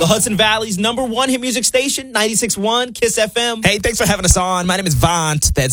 Hudson Valley's #1 hit music station, 96.1 KISS FM. Hey, thanks for having us on. My name is Vont. That's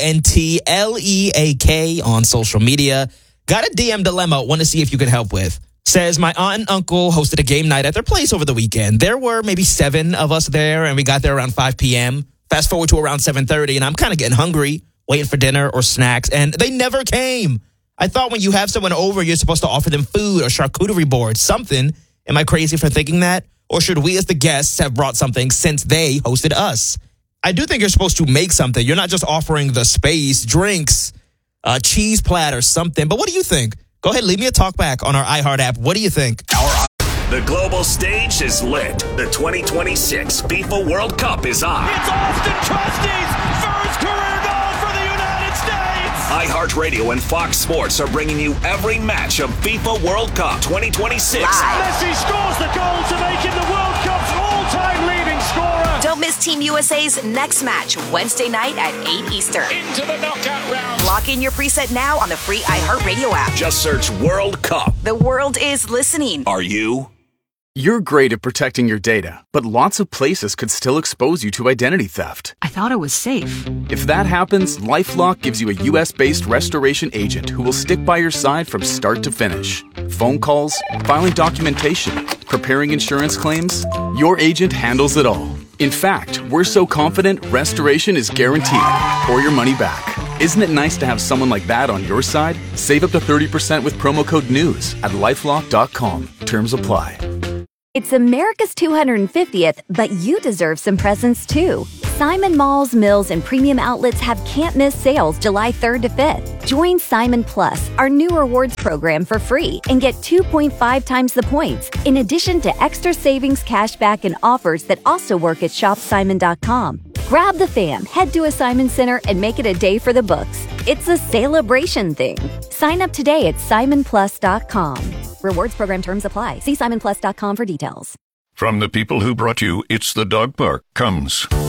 VONTLEAK on social media. Got a DM dilemma, want to see if you could help with. Says, my aunt and uncle hosted a game night at their place over the weekend. There were maybe 7 of us there, and we got there around 5 p.m. Fast forward to around 7:30, and I'm kind of getting hungry, waiting for dinner or snacks, and they never came. I thought when you have someone over, you're supposed to offer them food or charcuterie board, something. Am I crazy for thinking that? Or should we as the guests have brought something since they hosted us? I do think you're supposed to make something. You're not just offering the space, drinks, a cheese platter, something. But what do you think? Go ahead, leave me a talk back on our iHeart app. What do you think? The global stage is lit. The 2026 FIFA World Cup is on. It's Austin Trusty's first career goal for the United States. iHeartRadio and Fox Sports are bringing you every match of FIFA World Cup 2026. Messi scores the goal to make him the World Cup's all-time leading scorer. Don't miss Team USA's next match, Wednesday night at 8 Eastern. Into the knockout round. Lock in your preset now on the free iHeartRadio app. Just search World Cup. The world is listening. Are you? You're great at protecting your data, but lots of places could still expose you to identity theft. I thought it was safe. If that happens, LifeLock gives you a US-based restoration agent who will stick by your side from start to finish. Phone calls, filing documentation, preparing insurance claims, your agent handles it all. In fact, we're so confident restoration is guaranteed or your money back. Isn't it nice to have someone like that on your side? Save up to 30% with promo code NEWS at LifeLock.com. Terms apply. It's America's 250th, but you deserve some presents too. Simon Malls, Mills, and Premium Outlets have can't-miss sales July 3rd to 5th. Join Simon Plus, our new rewards program, for free and get 2.5 times the points, in addition to extra savings, cashback, and offers that also work at shopsimon.com. Grab the fam, head to a Simon Center, and make it a day for the books. It's a celebration thing. Sign up today at simonplus.com. Rewards program terms apply. See simonplus.com for details. From the people who brought you It's the Dog Park comes